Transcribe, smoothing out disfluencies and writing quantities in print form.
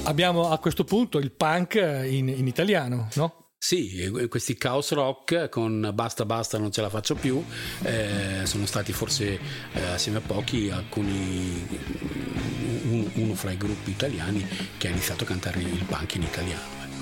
Abbiamo a questo punto il punk in italiano, no? Sì, questi Chaos Rock con Basta Basta non ce la faccio più sono stati forse assieme a pochi uno fra i gruppi italiani che ha iniziato a cantare il punk in italiano.